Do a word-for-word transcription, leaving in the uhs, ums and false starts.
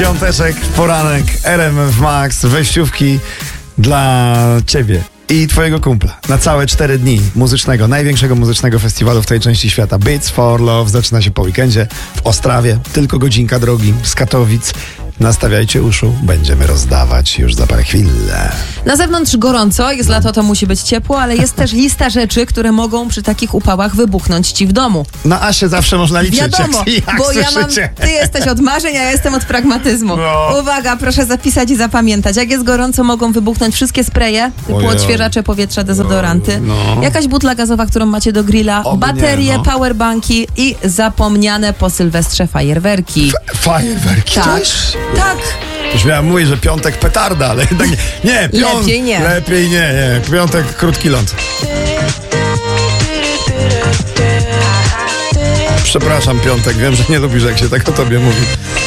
piąteczek, poranek, R M F Max, wejściówki dla ciebie i twojego kumpla na całe cztery dni muzycznego, największego muzycznego festiwalu w tej części świata. Beats for Love zaczyna się po weekendzie w Ostrawie. Tylko godzinka drogi z Katowic. Nastawiajcie uszu, będziemy rozdawać już za parę chwil. Na zewnątrz gorąco, jest lato, to musi być ciepło, ale jest też lista rzeczy, które mogą przy takich upałach wybuchnąć ci w domu. Na Asie zawsze można liczyć. Wiadomo, jak, jak bo ja mam, ty jesteś od marzeń, a ja jestem od pragmatyzmu. No. Uwaga, proszę zapisać i zapamiętać. Jak jest gorąco, mogą wybuchnąć wszystkie spreje, typu Ojej. odświeżacze powietrza, dezodoranty, No. jakaś butla gazowa, którą macie do grilla, Oby baterie, nie, no. powerbanki i zapomniane po Sylwestrze fajerwerki. Fajerwerki Tak, też? tak. Już miałem mówić, że piątek petarda, ale jednak nie. Nie, piąt... Lepiej nie. Lepiej nie, nie. Piątek krótki ląd. Przepraszam, piątek, wiem, że nie lubisz, jak się tak o tobie mówi.